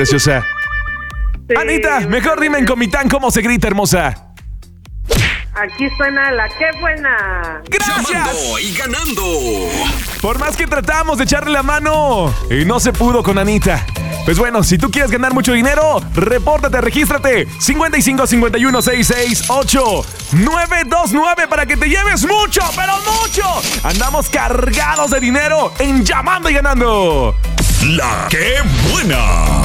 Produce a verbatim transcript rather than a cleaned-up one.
preciosa. Sí. Anita, mejor dime en Comitán cómo se grita, hermosa. Aquí suena la qué buena. ¡Gracias! Llamando y ganando. Por más que tratamos de echarle la mano y no se pudo con Anita. Pues bueno, si tú quieres ganar mucho dinero, repórtate, regístrate. cincuenta y cinco cincuenta y uno sesenta y seis ocho nueve dos nueve para que te lleves mucho, pero mucho. Andamos cargados de dinero en Llamando y Ganando. La que buena.